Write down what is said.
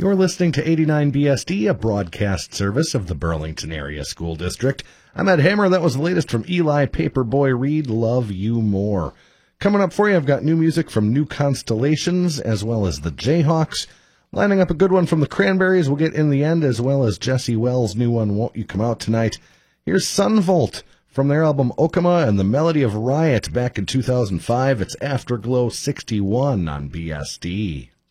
You're listening to 89 BSD, a broadcast service of the Burlington Area School District. I'm Ed Hammer. That was the latest from Eli Paperboy Reed, Love You More. Coming up for you, I've got new music from New Constellations, as well as the Jayhawks. Lining up a good one from the Cranberries we'll get in the end, as well as Jesse Wells' new one, Won't You Come Out Tonight. Here's Sunvolt from their album Okama and the Melody of Riot back in 2005. It's Afterglow 61 on BSD.